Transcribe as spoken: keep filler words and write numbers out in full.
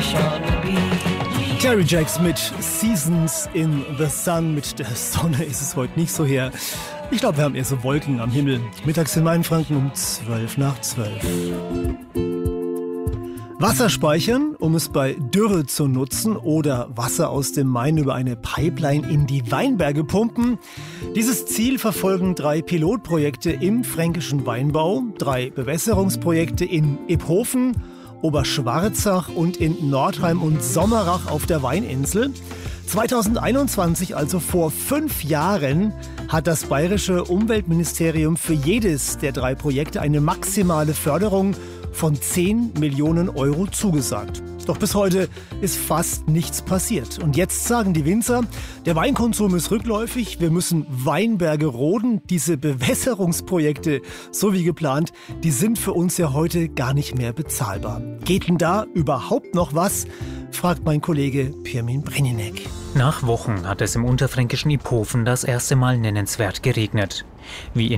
Terry Jacks mit Seasons in the Sun. Mit der Sonne ist es heute nicht so her. Ich glaube, wir haben eher so Wolken am Himmel. Mittags in Mainfranken um zwölf nach zwölf. Wasser speichern, um es bei Dürre zu nutzen, oder Wasser aus dem Main über eine Pipeline in die Weinberge pumpen. Dieses Ziel verfolgen drei Pilotprojekte im fränkischen Weinbau, drei Bewässerungsprojekte in Iphofen, Oberschwarzach und in Nordheim und Sommerach auf der Weininsel. zweitausendeinundzwanzig, also vor fünf Jahren, hat das bayerische Umweltministerium für jedes der drei Projekte eine maximale Förderung von zehn Millionen Euro zugesagt. Doch bis heute ist fast nichts passiert. Und jetzt sagen die Winzer, der Weinkonsum ist rückläufig, wir müssen Weinberge roden. Diese Bewässerungsprojekte, so wie geplant, die sind für uns ja heute gar nicht mehr bezahlbar. Geht denn da überhaupt noch was? Fragt mein Kollege Pirmin Breninek. Nach Wochen hat es im unterfränkischen Iphofen das erste Mal nennenswert geregnet. Wie in